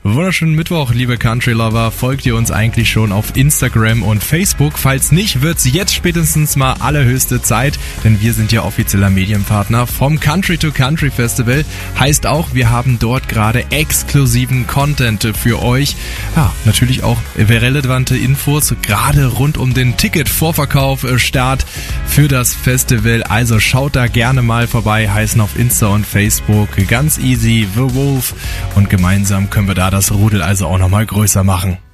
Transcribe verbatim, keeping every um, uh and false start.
Wunderschönen Mittwoch, liebe Country Lover. Folgt ihr uns eigentlich schon auf Instagram und Facebook? Falls nicht, wird's jetzt spätestens mal allerhöchste Zeit, denn wir sind ja offizieller Medienpartner vom Country to Country Festival. Heißt auch, wir haben dort gerade exklusiven Content für euch. Ja, natürlich auch relevante Infos, gerade rund um den Ticket-Vorverkauf, Start für das Festival. Also schaut da gerne mal vorbei, heißen auf Insta und Facebook ganz easy The Wolf, und gemeinsam können wir da das Rudel also auch nochmal größer machen.